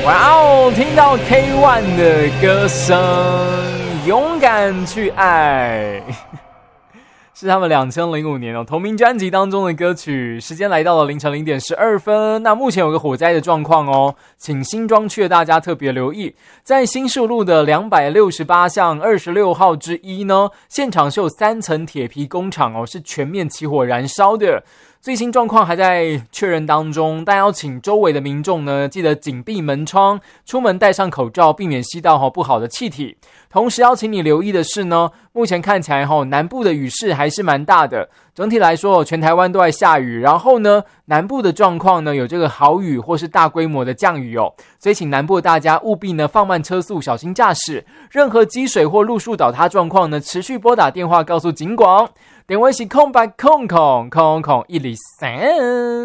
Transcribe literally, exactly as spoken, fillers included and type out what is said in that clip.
哇哦，听到 K 一 的歌声，勇敢去爱。是他们二零零五年哦同名专辑当中的歌曲。时间来到了凌晨零点十二分。那目前有个火灾的状况哦，请新庄区的大家特别留意，在新树路的两百六十八巷二十六号之一呢，现场是有三层铁皮工厂哦，是全面起火燃烧的。最新状况还在确认当中，但要请周围的民众呢，记得紧闭门窗，出门戴上口罩，避免吸到不好的气体。同时要请你留意的是呢，目前看起来南部的雨势还是蛮大的，整体来说全台湾都在下雨，然后呢南部的状况呢有这个豪雨或是大规模的降雨哦，所以请南部的大家务必呢放慢车速，小心驾驶，任何积水或路树倒塌状况呢，持续拨打电话告诉警广，电话是空白空空空空一零三。